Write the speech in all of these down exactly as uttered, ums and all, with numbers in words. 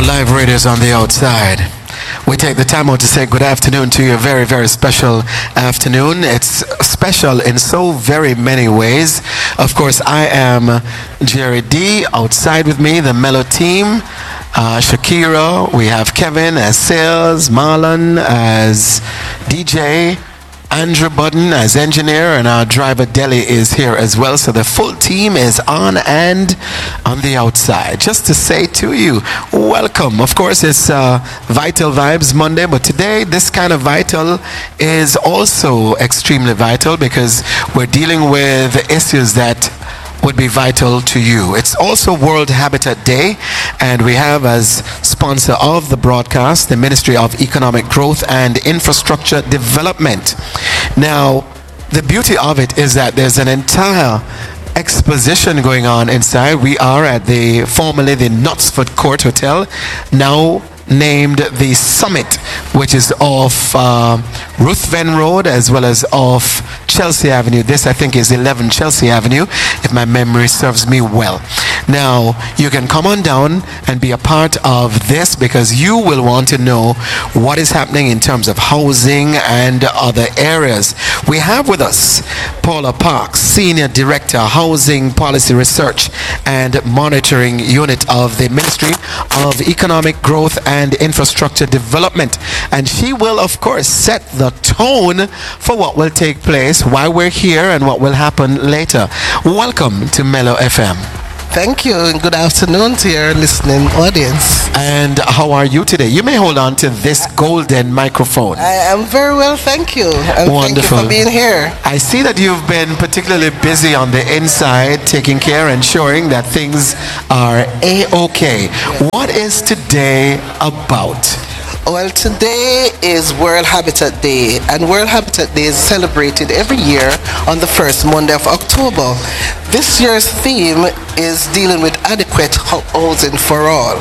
live readers on the outside. We take the time out to say good afternoon to you. A very, very special afternoon. It's special in so very many ways. Of course, I am Jerry D. Outside with me, the Mellow team. Uh, Shakira, we have Kevin as sales, Marlon as D J, Andrew Budden as engineer, and our driver Deli is here as well. So the full team is on and on the outside. Just to say to you, welcome. Of course, it's uh, Vital Vibes Monday, but today this kind of vital is also extremely vital because we're dealing with issues that would be vital to you. It's also World Habitat Day, and we have as sponsor of the broadcast the Ministry of Economic Growth and Infrastructure Development. Now, the beauty of it is that there's an entire exposition going on inside. We are at the formerly the Knutsford Court Hotel, now named the Summit, which is off uh, Ruthven Road as well as off Chelsea Avenue. This, I think, is eleven Chelsea Avenue, if my memory serves me well. Now, you can come on down and be a part of this because you will want to know what is happening in terms of housing and other areas. We have with us Paula Parks, Senior Director, Housing Policy Research and Monitoring Unit of the Ministry of Economic Growth and Infrastructure Development. And she will, of course, set the tone for what will take place, why we're here, and what will happen later. Welcome to Mellow F M. Thank you, and good afternoon to your listening audience. And how are you today? You may hold on to this golden microphone. I am very well, thank you. And wonderful. Thank you for being here. I see that you've been particularly busy on the inside, taking care and ensuring that things are A-okay. What is today about? Well, today is World Habitat Day, and World Habitat Day is celebrated every year on the first Monday of October. This year's theme is dealing with adequate housing for all.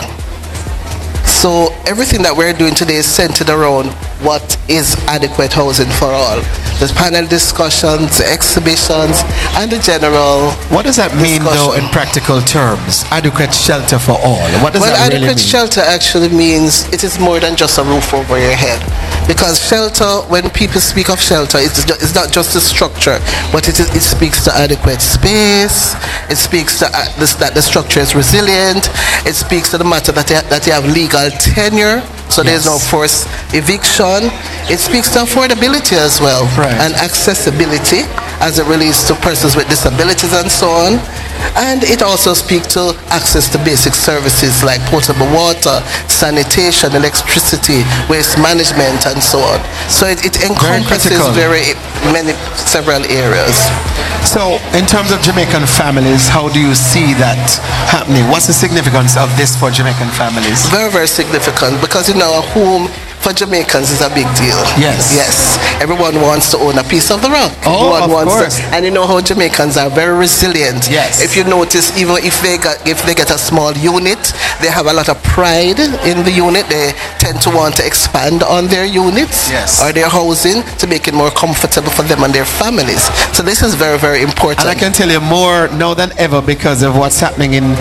So everything that we're doing today is centered around what is adequate housing for all. There's panel discussions, exhibitions, and the general What does that mean, discussion. though, in practical terms? Adequate shelter for all. What does well, that really mean? adequate shelter actually means it is more than just a roof over your head. Because shelter, when people speak of shelter, it's, ju- it's not just a structure, but it, is, it speaks to adequate space. It speaks to uh, this, that the structure is resilient. It speaks to the matter that you, ha- that you have legal tenure, so Yes. there's no forced eviction. It speaks to affordability as well, Right. and accessibility as it relates to persons with disabilities and so on. And it also speaks to access to basic services like potable water, sanitation, electricity, waste management, and so on. So it, it encompasses critical. very many, several areas. So, in terms of Jamaican families, how do you see that happening? What's the significance of this for Jamaican families? Very, very significant because, you know, a home for Jamaicans is a big deal. Yes. Yes. Everyone wants to own a piece of the rock. Oh, Everyone of wants course. To, and you know how Jamaicans are very resilient. Yes. If you notice, even if they got if they get a small unit, they have a lot of pride in the unit. They tend to want to expand on their units Yes. or their housing to make it more comfortable for them and their families. So this is very, very important. And I can tell you more now than ever because of what's happening in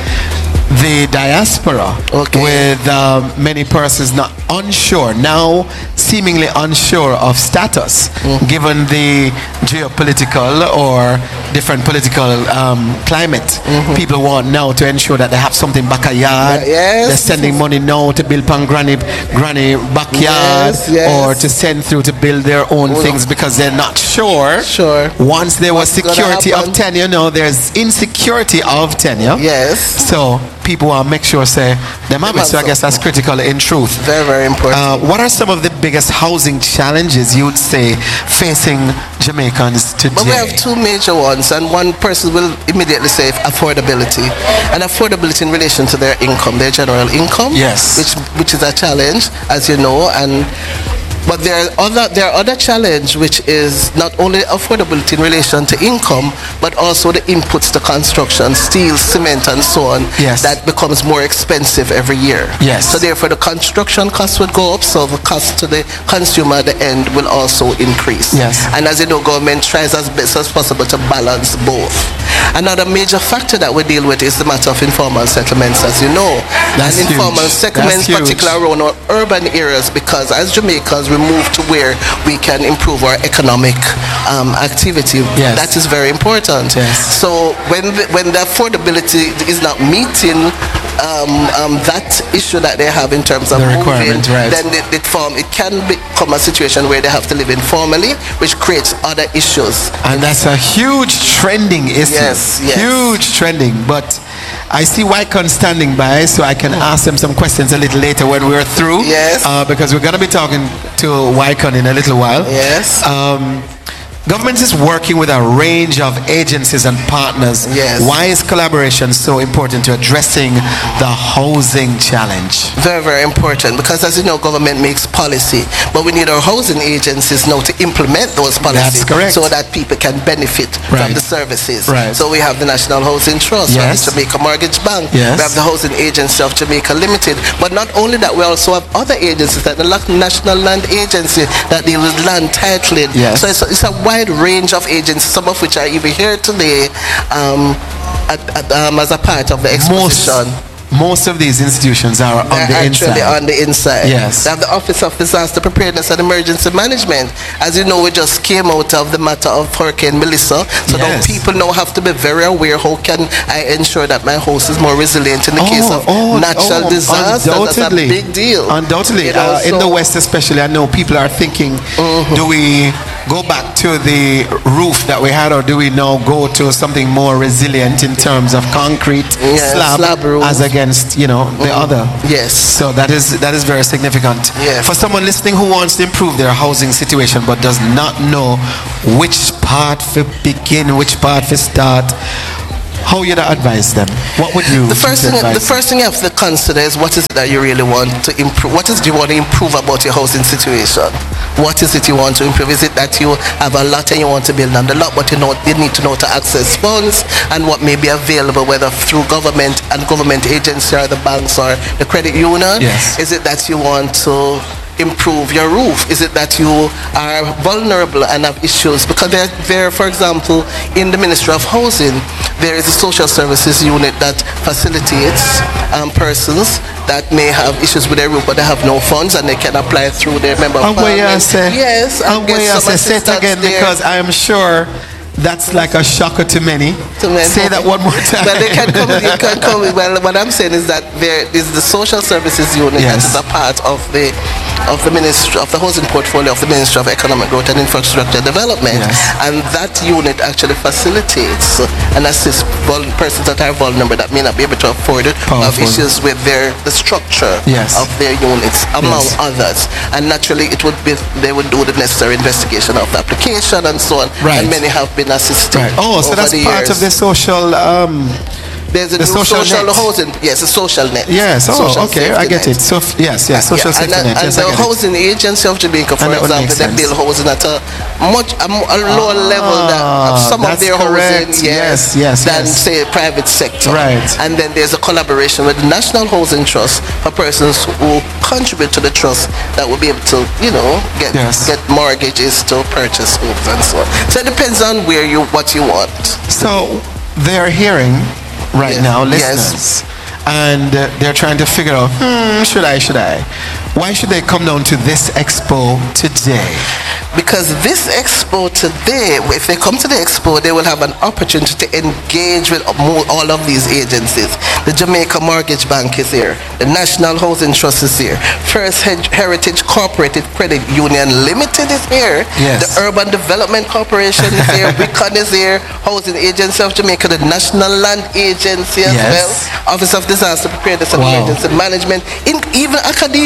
the diaspora, Okay. with uh, many persons not unsure, now seemingly unsure of status, Mm. given the geopolitical or different political um, climate. Mm-hmm. People want now to ensure that they have something backyard. Yeah, yes. They're sending money now to build pan granny, granny backyard, Yes, yes. or to send through to build their own Oh. things because they're not sure. Sure. Once there was What's gonna security of happen? tenure, now there's insecurity of tenure. Yes. So people want to make sure say them have it. So I guess that's critical in truth. Very, very important. Uh, what are some of the biggest housing challenges you would say facing Jamaicans today? But we have two major ones, and one person will immediately say affordability. And affordability in relation to their income, their general income. Yes. Which which is a challenge, as you know, and But there are other there are other challenge, which is not only affordability in relation to income, but also the inputs to construction, steel, cement, and so on. Yes. That becomes more expensive every year. Yes. So therefore, the construction costs would go up, so the cost to the consumer at the end will also increase. Yes. And as you know, government tries as best as possible to balance both. Another major factor that we deal with is the matter of informal settlements, as you know. That's and informal huge. settlements, That's huge. particularly around our urban areas, because as Jamaicans we move to where we can improve our economic um, activity. Yes. That is very important. Yes. So when the, when the affordability is not meeting um, um, that issue that they have in terms of The moving, requirement, right. then it, it, form, it can become a situation where they have to live informally, which creates other issues. And that's a huge trending issue. Yes, yes. Huge trending. But I see Wycon standing by, so I can ask them some questions a little later when we're through. Yes. Uh, because we're going to be talking to Wycon in a little while. Yes. Um, Government is working with a range of agencies and partners. Yes. Why is collaboration so important to addressing the housing challenge? Very, very important, because as you know, government makes policy, but we need our housing agencies now to implement those policies. That's correct. So that people can benefit Right. from the services. Right. So we have the National Housing Trust, we have Yes. the Jamaica Mortgage Bank, Yes. we have the Housing Agency of Jamaica Limited, but not only that, we also have other agencies like the National Land Agency that deal with land titling. Yes. So it's a, it's a wide range of agencies, some of which are even here today um, at, at, um, as a part of the exposition. Most, most of these institutions are on They're the actually inside. on the inside. Yes. They have the Office of Disaster Preparedness and Emergency Management. As you know, we just came out of the matter of Hurricane Melissa. So now Yes. people now have to be very aware, how can I ensure that my house is more resilient in the case Oh, of oh, natural oh, disaster. That's a undoubtedly. big deal. Undoubtedly. You know, uh, in the so- West especially, I know people are thinking, do we go back to the roof that we had, or do we now go to something more resilient in terms of concrete Yeah, slab, slab roof. as against, you know, the other? Yes. So that is that is very significant. Yes. For someone listening who wants to improve their housing situation but does not know which part to begin, which part to start, how you advise them? What would you The first thing, advise the first thing you have to consider is what is it that you really want to improve. What is it you want to improve about your housing situation? What is it you want to improve? Is it that you have a lot and you want to build on the lot, but you know you need to know to access funds and what may be available, whether through government and government agency or the banks or the credit union? Yes. Is it that you want to improve your roof? Is it that you are vulnerable and have issues? Because there, there, for example, in the Ministry of Housing, there is a social services unit that facilitates um, persons that may have issues with their roof, but they have no funds and they can apply through their member of I'm going to parliament. say, Yes, I'm and get going to some say, say it assistance again there. because I am sure that's like a shocker to many. To many. Say that one more time. But they can come. They can come. Well, what I'm saying is that there is the social services unit that Yes. is a part of the of the ministry of the housing portfolio of the Ministry of Economic Growth and Infrastructure Development, Yes. and that unit actually facilitates and assists vul- persons that are vulnerable that may not be able to afford it, have Powerful. issues with their the structure Yes. of their units, among Yes. others. And naturally, it would be they would do the necessary investigation of the application and so on. Right. And many have been assisted. Right. Oh, so over that's the part years. of the social. Um, There's a The new social social, net. housing. Yes, a social net. yes. Oh, Social okay. I safety get net. it. So f- yes, yes. Social Yeah, safety and, net. and Yes, I the get it. Housing Agency of Jamaica, for And that would example, make they sense. build housing at a much a, mo- a lower level than of Ah, some of that's their correct. housing, Yes, yes, than yes. say private sector. Right. And then there's a collaboration with the National Housing Trust for persons who contribute to the trust that will be able to, you know, get Yes. get mortgages to purchase homes and so on. So it depends on where you what you want. So they're hearing right Yes. now, Yes. listeners, and uh, they're trying to figure out, hmm, should I, should I? Why should they come down to this expo today? Because this expo today, if they come to the expo, they will have an opportunity to engage with mo- all of these agencies. The Jamaica Mortgage Bank is here. The National Housing Trust is here. First He- Heritage Cooperative Credit Union Limited is here. Yes. The Urban Development Corporation is here. Wicon is here. Housing Agency of Jamaica. The National Land Agency as Yes. well. Office of Disaster Preparedness and Wow. Emergency Management. In, even academia,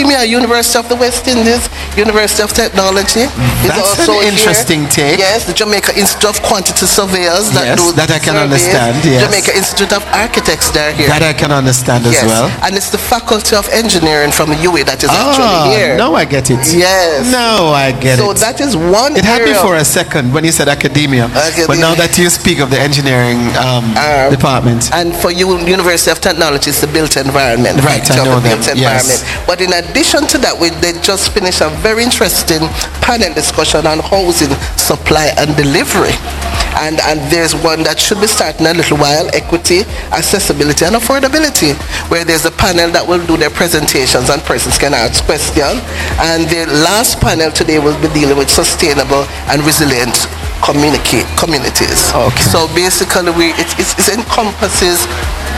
University of the West Indies, University of Technology. Is That's also an interesting here. take. Yes, the Jamaica Institute of Quantity Surveyors. That Yes, do that I can surveys. understand, yes. Jamaica Institute of Architects, they're here. That I can understand as yes. well. And it's the Faculty of Engineering from U A that is Ah, actually here. now I get it. Yes. Now I get So it. that is one It had me area. for a second when you said academia, but now Academia. that you speak of the engineering um, Um, department, And for you, University of Technology is the built environment. Right, I feature of know the them, built yes. environment. But in addition to that, we they just finished a very interesting panel discussion on housing supply and delivery. And, and there's one that should be starting a little while, equity, accessibility and affordability, where there's a panel that will do their presentations and persons can ask questions. And the last panel today will be dealing with sustainable and resilient communicate communities. Okay. So basically, we it, it, it encompasses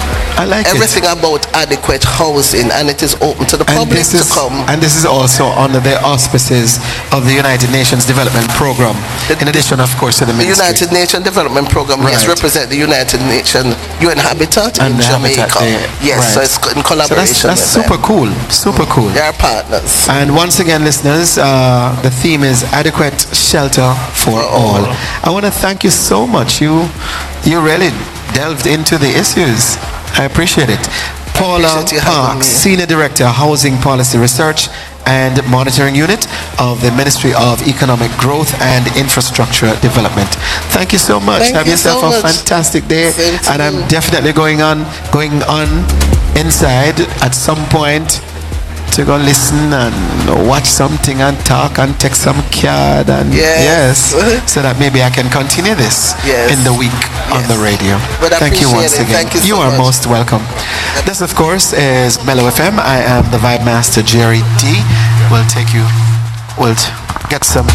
I like everything it. about adequate housing, and it is open to the And public this to is come. and this is also under the auspices of the United Nations Development Program. In addition, of course, to the The ministry. United Nations Development Program yes, Right. represent the United Nations U N Habitat And in the Jamaica. Habitat there, Yes, right. so it's in So collaboration. that's, that's with super them. cool. Super cool. They are partners. And once again, listeners, uh, the theme is adequate shelter for all. I want to thank you so much. You, you really delved into the issues. I appreciate it. Paula appreciate you having Parks, me. Senior Director, Housing Policy Research and Monitoring Unit of the Ministry of Economic Growth and Infrastructure Development. Thank you so much. Thank Have you yourself so a much. fantastic day. Same to And I'm you. definitely going on, going on inside at some point to go listen and watch something and talk and take some card and Yes. yes, so that maybe I can continue this Yes. in the week on Yes. the radio. But I Thank you appreciate once it. again. Thank you so are much. most welcome. This, of course, is Mellow F M. I am the Vibe Master Jerry D. We'll take you. We'll t- get some